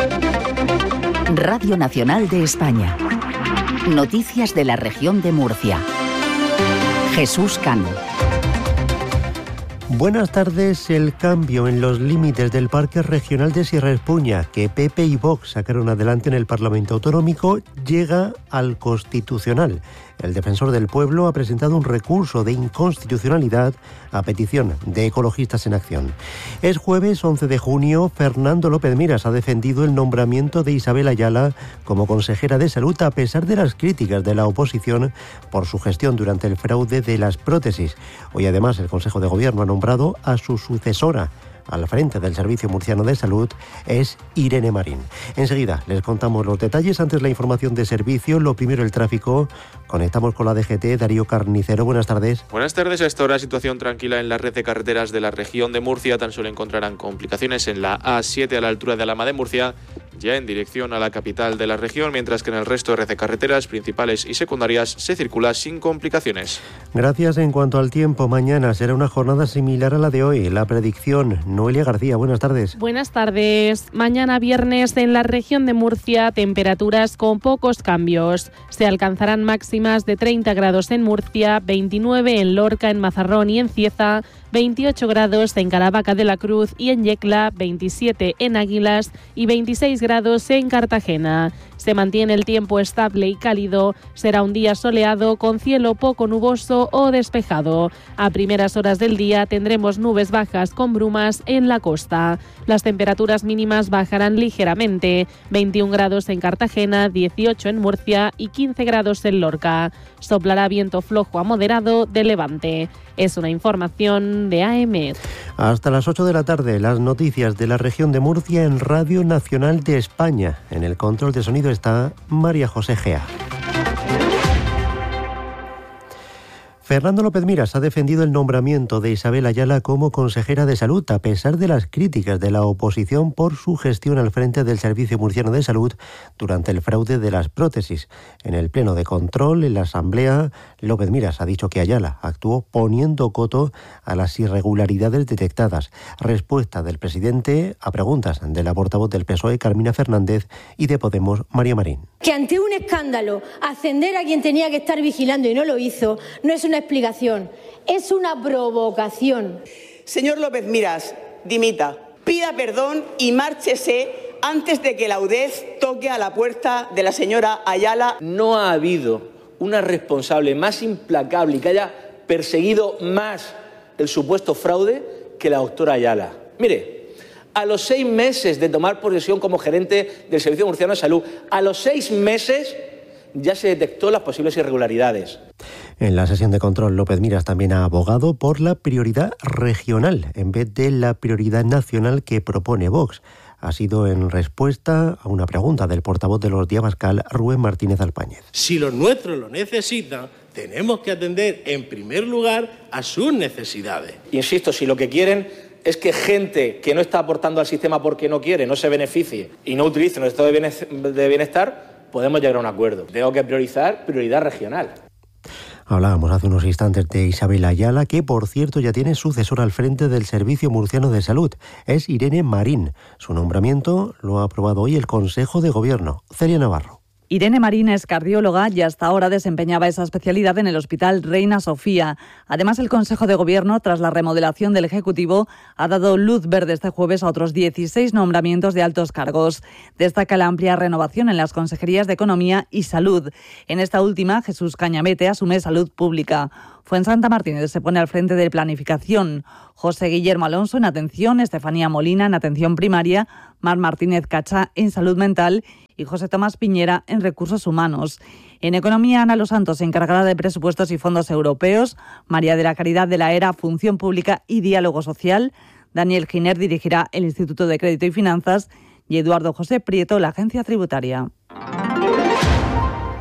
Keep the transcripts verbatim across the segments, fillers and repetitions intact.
Radio Nacional de España. Noticias de la región de Murcia. Jesús Cano. Buenas tardes. El cambio en los límites del Parque Regional de Sierra Espuña, que P P y Vox sacaron adelante en el Parlamento Autonómico, llega al Constitucional. El defensor del pueblo ha presentado un recurso de inconstitucionalidad a petición de Ecologistas en Acción. Es jueves once de junio. Fernando López Miras ha defendido el nombramiento de Isabel Ayala como consejera de Salud a pesar de las críticas de la oposición por su gestión durante el fraude de las prótesis. Hoy además el Consejo de Gobierno ha nombrado a su sucesora al frente del Servicio Murciano de Salud, es Irene Marín. Enseguida les contamos los detalles. Antes la información de servicio, lo primero el tráfico. Conectamos con la D G T. Darío Carnicero, buenas tardes. Buenas tardes. A esta hora situación tranquila en la red de carreteras de la región de Murcia. Tan solo encontrarán complicaciones en la A siete a la altura de Alhama de Murcia, ya en dirección a la capital de la región, mientras que en el resto de red de carreteras principales y secundarias se circula sin complicaciones. Gracias. En cuanto al tiempo, mañana será una jornada similar a la de hoy. La predicción, Noelia García, buenas tardes. Buenas tardes. Mañana viernes en la región de Murcia, temperaturas con pocos cambios. Se alcanzarán máximas de treinta grados en Murcia, veintinueve en Lorca, en Mazarrón y en Cieza, veintiocho grados en Caravaca de la Cruz y en Yecla, veintisiete en Águilas y veintiséis grados en Cartagena. Se mantiene el tiempo estable y cálido. Será un día soleado con cielo poco nuboso o despejado. A primeras horas del día tendremos nubes bajas con brumas en la costa. Las temperaturas mínimas bajarán ligeramente. veintiún grados en Cartagena, dieciocho en Murcia y quince grados en Lorca. Soplará viento flojo a moderado de levante. Es una información de A M. Hasta las ocho de la tarde, las noticias de la región de Murcia en Radio Nacional de España. En el control de sonido está María José Gea. Fernando López Miras ha defendido el nombramiento de Isabel Ayala como consejera de Salud a pesar de las críticas de la oposición por su gestión al frente del Servicio Murciano de Salud durante el fraude de las prótesis. En el pleno de control, en la Asamblea, López Miras ha dicho que Ayala actuó poniendo coto a las irregularidades detectadas. Respuesta del presidente a preguntas de la portavoz del P S O E, Carmina Fernández, y de Podemos, María Marín. Que ante un escándalo, ascender a quien tenía que estar vigilando y no lo hizo, no es una explicación, es una provocación. Señor López Miras, dimita, pida perdón y márchese antes de que la udez toque a la puerta de la señora Ayala. No ha habido una responsable más implacable y que haya perseguido más el supuesto fraude que la doctora Ayala. Mire, a los seis meses de tomar posesión como gerente del Servicio Murciano de Salud, a los seis meses ya se detectó las posibles irregularidades. En la sesión de control, López Miras también ha abogado por la prioridad regional en vez de la prioridad nacional que propone Vox. Ha sido en respuesta a una pregunta del portavoz de los Diabascal, Rubén Martínez Alpáñez. Si los nuestros lo necesitan, tenemos que atender en primer lugar a sus necesidades. Insisto, si lo que quieren es que gente que no está aportando al sistema porque no quiere, no se beneficie y no utilice el estado de bienestar, podemos llegar a un acuerdo. Tengo que priorizar prioridad regional. Hablábamos hace unos instantes de Isabel Ayala, que por cierto ya tiene sucesor al frente del Servicio Murciano de Salud. Es Irene Marín. Su nombramiento lo ha aprobado hoy el Consejo de Gobierno. Celia Navarro. Irene Marín es cardióloga y hasta ahora desempeñaba esa especialidad en el Hospital Reina Sofía. Además, el Consejo de Gobierno, tras la remodelación del Ejecutivo, ha dado luz verde este jueves a otros dieciséis nombramientos de altos cargos. Destaca la amplia renovación en las consejerías de Economía y Salud. En esta última, Jesús Cañamete asume Salud Pública. Fuensanta Martínez se pone al frente de Planificación, José Guillermo Alonso en Atención, Estefanía Molina en Atención Primaria, Mar Martínez Cacha en Salud Mental y José Tomás Piñera en Recursos Humanos. En Economía, Ana Los Santos se encargará de Presupuestos y Fondos Europeos, María de la Caridad de la Era, Función Pública y Diálogo Social, Daniel Giner dirigirá el Instituto de Crédito y Finanzas y Eduardo José Prieto la Agencia Tributaria.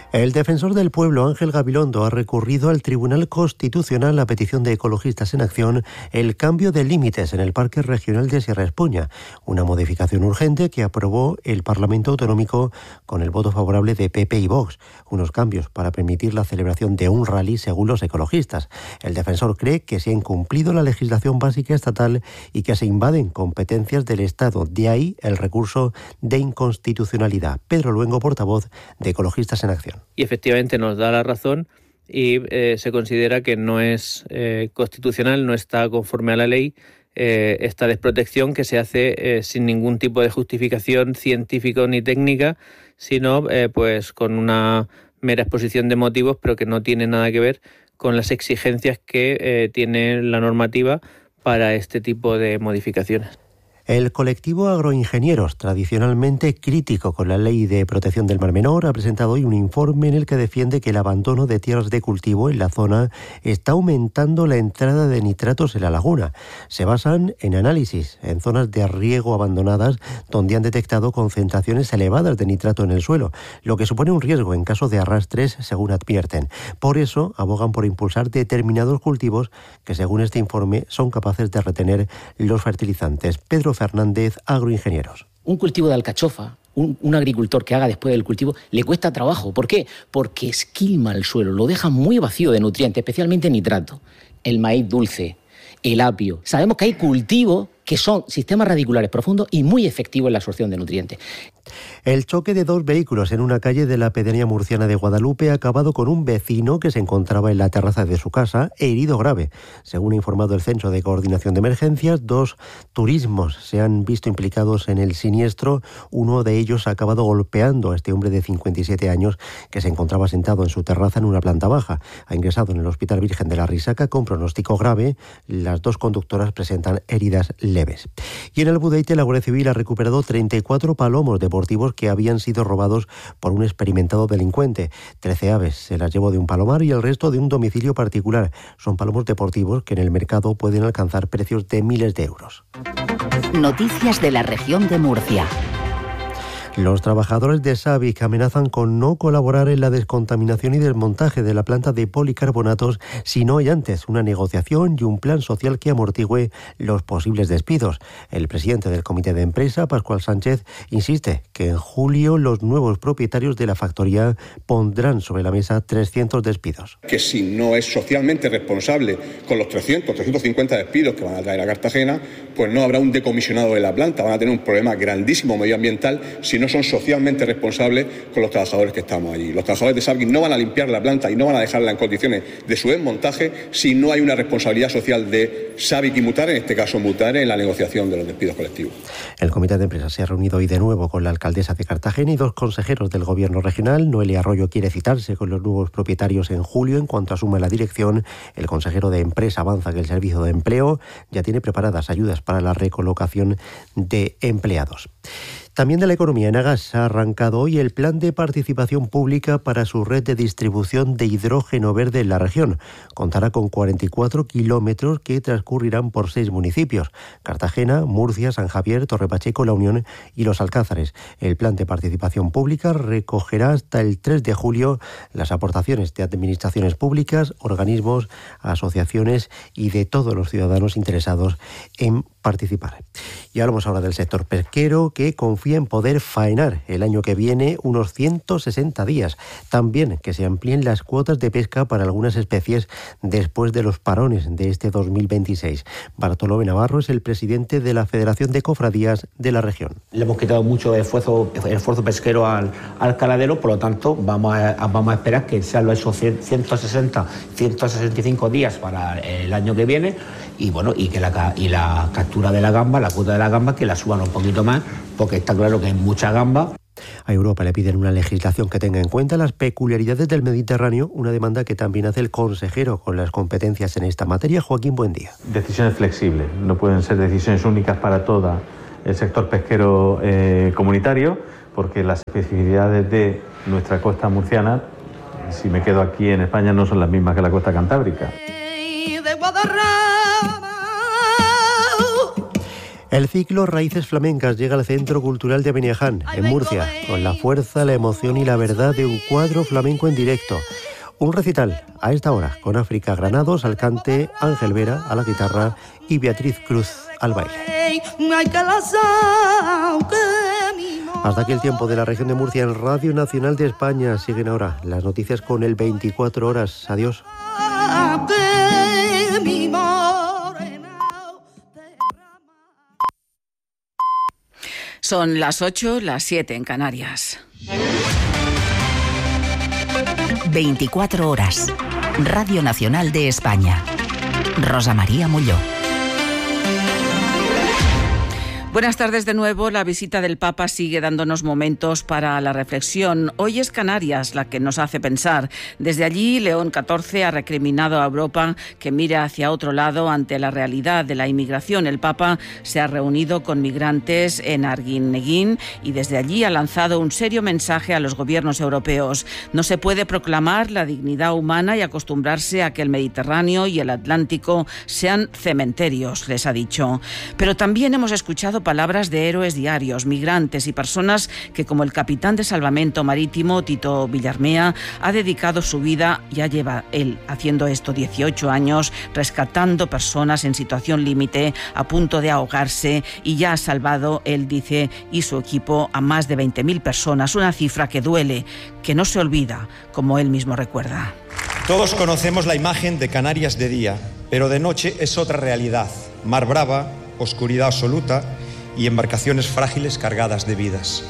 El defensor del pueblo, Ángel Gabilondo, ha recurrido al Tribunal Constitucional a petición de Ecologistas en Acción el cambio de límites en el Parque Regional de Sierra Espuña, una modificación urgente que aprobó el Parlamento Autonómico con el voto favorable de P P y Vox, unos cambios para permitir la celebración de un rally según los ecologistas. El defensor cree que se ha incumplido la legislación básica estatal y que se invaden competencias del Estado, de ahí el recurso de inconstitucionalidad. Pedro Luengo, portavoz de Ecologistas en Acción. Y efectivamente nos da la razón y eh, se considera que no es eh, constitucional, no está conforme a la ley eh, esta desprotección que se hace eh, sin ningún tipo de justificación científica ni técnica, sino eh, pues con una mera exposición de motivos, pero que no tiene nada que ver con las exigencias que eh, tiene la normativa para este tipo de modificaciones. El colectivo Agroingenieros, tradicionalmente crítico con la Ley de Protección del Mar Menor, ha presentado hoy un informe en el que defiende que el abandono de tierras de cultivo en la zona está aumentando la entrada de nitratos en la laguna. Se basan en análisis en zonas de riego abandonadas donde han detectado concentraciones elevadas de nitrato en el suelo, lo que supone un riesgo en caso de arrastres, según advierten. Por eso abogan por impulsar determinados cultivos que, según este informe, son capaces de retener los fertilizantes. Pedro Fernández, Agroingenieros. Un cultivo de alcachofa, un, un agricultor que haga después del cultivo, le cuesta trabajo. ¿Por qué? Porque esquilma el suelo, lo deja muy vacío de nutrientes, especialmente nitrato. El maíz dulce, el apio. Sabemos que hay cultivos que son sistemas radiculares profundos y muy efectivos en la absorción de nutrientes. El choque de dos vehículos en una calle de la pedanía murciana de Guadalupe ha acabado con un vecino que se encontraba en la terraza de su casa herido grave. Según ha informado el Centro de Coordinación de Emergencias, dos turismos se han visto implicados en el siniestro. Uno de ellos ha acabado golpeando a este hombre de cincuenta y siete años que se encontraba sentado en su terraza en una planta baja. Ha ingresado en el Hospital Virgen de la Risaca con pronóstico grave. Las dos conductoras presentan heridas leves. Y en el Budeite, la Guardia Civil ha recuperado treinta y cuatro palomos deportivos que habían sido robados por un experimentado delincuente. Trece aves se las llevó de un palomar y el resto de un domicilio particular. Son palomos deportivos que en el mercado pueden alcanzar precios de miles de euros. Noticias de la región de Murcia. Los trabajadores de SABIC amenazan con no colaborar en la descontaminación y desmontaje de la planta de policarbonatos si no hay antes una negociación y un plan social que amortigüe los posibles despidos. El presidente del comité de empresa, Pascual Sánchez, insiste que en julio los nuevos propietarios de la factoría pondrán sobre la mesa trescientos despidos. Que si no es socialmente responsable con los trescientos, trescientos cincuenta despidos que van a traer a Cartagena, pues no habrá un decomisionado de la planta. Van a tener un problema grandísimo medioambiental si no son socialmente responsables con los trabajadores que estamos allí. Los trabajadores de SABIC no van a limpiar la planta y no van a dejarla en condiciones de su desmontaje si no hay una responsabilidad social de SABIC y Mutare, en este caso Mutare, en la negociación de los despidos colectivos. El comité de empresa se ha reunido hoy de nuevo con la alcaldesa de Cartagena y dos consejeros del gobierno regional. Noelia Arroyo quiere citarse con los nuevos propietarios en julio en cuanto asuma la dirección. El consejero de empresa avanza que el servicio de empleo ya tiene preparadas ayudas para la recolocación de empleados. También de la economía, Enagas ha arrancado hoy el plan de participación pública para su red de distribución de hidrógeno verde en la región. Contará con cuarenta y cuatro kilómetros que transcurrirán por seis municipios: Cartagena, Murcia, San Javier, Torrepacheco, La Unión y Los Alcázares. El plan de participación pública recogerá hasta el tres de julio las aportaciones de administraciones públicas, organismos, asociaciones y de todos los ciudadanos interesados en participar. Y hablamos ahora del sector pesquero, que confía en poder faenar el año que viene unos ciento sesenta días. También que se amplíen las cuotas de pesca para algunas especies después de los parones de este dos mil veintiséis. Bartolomé Navarro es el presidente de la Federación de Cofradías de la región. Le hemos quitado mucho esfuerzo, esfuerzo pesquero al, al caladero, por lo tanto vamos a, vamos a esperar que sean esos ciento sesenta, ciento sesenta y cinco días para el año que viene y bueno y que la, y la captura de la gamba, la cuota de la gamba, que la suban un poquito más, porque está claro que hay mucha gamba. A Europa le piden una legislación que tenga en cuenta las peculiaridades del Mediterráneo, una demanda que también hace el consejero con las competencias en esta materia, Joaquín Buendía. Decisiones flexibles, no pueden ser decisiones únicas para todo el sector pesquero eh, comunitario, porque las especificidades de nuestra costa murciana, si me quedo aquí en España, no son las mismas que la costa cantábrica. El ciclo Raíces Flamencas llega al Centro Cultural de Beniaján, en Murcia, con la fuerza, la emoción y la verdad de un cuadro flamenco en directo. Un recital a esta hora, con África Granados al cante, Ángel Vera a la guitarra y Beatriz Cruz al baile. Hasta aquí el tiempo de la región de Murcia en Radio Nacional de España. Siguen ahora las noticias con el veinticuatro horas. Adiós. Son las ocho, las siete en Canarias. veinticuatro horas. Radio Nacional de España. Rosa María Molló. Buenas tardes de nuevo. La visita del Papa sigue dándonos momentos para la reflexión. Hoy es Canarias la que nos hace pensar. Desde allí, León catorce ha recriminado a Europa que mire hacia otro lado ante la realidad de la inmigración. El Papa se ha reunido con migrantes en Arguineguín y desde allí ha lanzado un serio mensaje a los gobiernos europeos. No se puede proclamar la dignidad humana y acostumbrarse a que el Mediterráneo y el Atlántico sean cementerios, les ha dicho. Pero también hemos escuchado palabras de héroes diarios, migrantes y personas que, como el capitán de salvamento marítimo Tito Villarmea, ha dedicado su vida, ya lleva él haciendo esto dieciocho años, rescatando personas en situación límite, a punto de ahogarse, y ya ha salvado, él dice, y su equipo, a más de veinte mil personas, una cifra que duele, que no se olvida, como él mismo recuerda. Todos conocemos la imagen de Canarias de día, pero de noche es otra realidad. Mar brava, oscuridad absoluta y embarcaciones frágiles cargadas de vidas.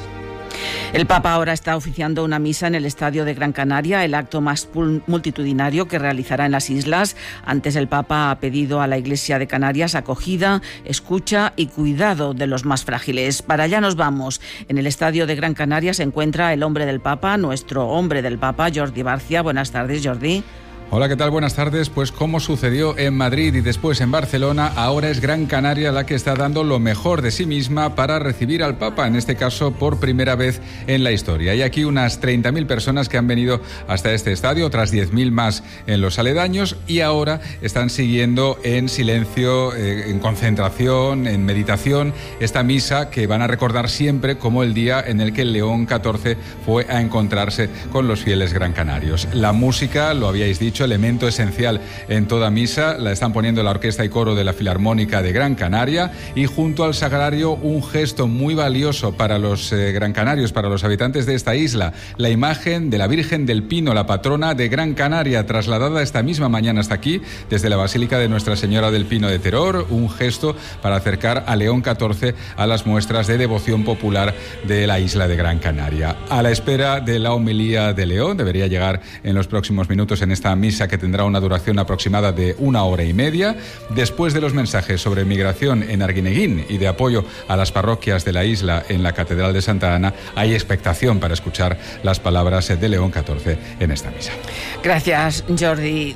El Papa ahora está oficiando una misa en el Estadio de Gran Canaria, el acto más multitudinario que realizará en las islas. Antes el Papa ha pedido a la Iglesia de Canarias acogida, escucha y cuidado de los más frágiles. Para allá nos vamos. En el Estadio de Gran Canaria se encuentra el hombre del Papa, nuestro hombre del Papa, Jordi Barcia. Buenas tardes, Jordi. Hola, ¿qué tal? Buenas tardes. Pues como sucedió en Madrid y después en Barcelona, ahora es Gran Canaria la que está dando lo mejor de sí misma para recibir al Papa, en este caso por primera vez en la historia. Hay aquí unas treinta mil personas que han venido hasta este estadio, otras diez mil más en los aledaños, y ahora están siguiendo en silencio, eh, en concentración, en meditación, esta misa que van a recordar siempre como el día en el que el León catorce fue a encontrarse con los fieles gran canarios. La música, lo habíais dicho, elemento esencial en toda misa, la están poniendo la orquesta y coro de la Filarmónica de Gran Canaria, y junto al sagrario un gesto muy valioso para los eh, gran canarios, para los habitantes de esta isla, la imagen de la Virgen del Pino, la patrona de Gran Canaria, trasladada esta misma mañana hasta aquí desde la Basílica de Nuestra Señora del Pino de Teror, un gesto para acercar a León catorce a las muestras de devoción popular de la isla de Gran Canaria. A la espera de la homilía de León, debería llegar en los próximos minutos en esta misa que tendrá una duración aproximada de una hora y media. Después de los mensajes sobre migración en Arguineguín y de apoyo a las parroquias de la isla en la Catedral de Santa Ana, hay expectación para escuchar las palabras de León catorce en esta misa. Gracias, Jordi.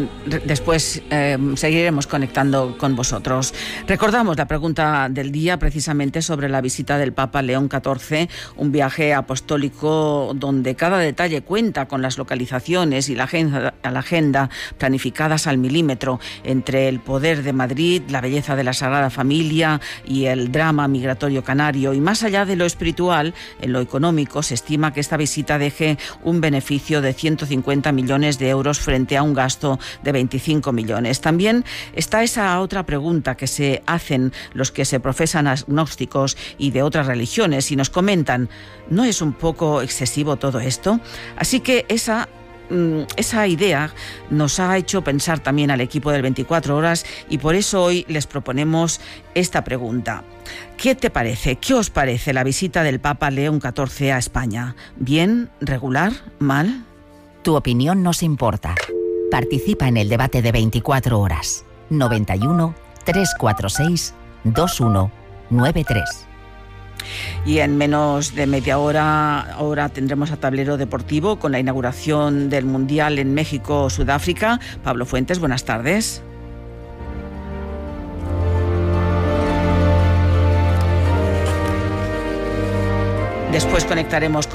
Después eh, seguiremos conectando con vosotros. Recordamos la pregunta del día, precisamente sobre la visita del Papa León catorce, un viaje apostólico donde cada detalle cuenta con las localizaciones y la agenda, la agenda planificadas al milímetro, entre el poder de Madrid, la belleza de la Sagrada Familia y el drama migratorio canario. Y más allá de lo espiritual, en lo económico, se estima que esta visita deje un beneficio de ciento cincuenta millones de euros frente a un gasto de veinticinco millones. También está esa otra pregunta que se hacen los que se profesan agnósticos y de otras religiones y nos comentan, ¿no es un poco excesivo todo esto? Así que esa Esa idea nos ha hecho pensar también al equipo del veinticuatro horas y por eso hoy les proponemos esta pregunta. ¿Qué te parece? ¿Qué os parece la visita del Papa León catorce a España? ¿Bien? ¿Regular? ¿Mal? Tu opinión nos importa. Participa en el debate de veinticuatro horas. noventa y uno, trescientos cuarenta y seis, veintiuno noventa y tres. Y en menos de media hora ahora tendremos a Tablero Deportivo con la inauguración del Mundial en México-Sudáfrica. Pablo Fuentes, buenas tardes. Después conectaremos con